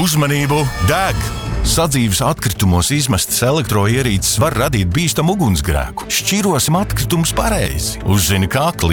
Uzmanību! Deg! Sadzīves atkritumos izmestas elektroierīces var radīt bīstamu ugunsgrēku. Šķirosim atkritumus pareizi. Uzzini, kā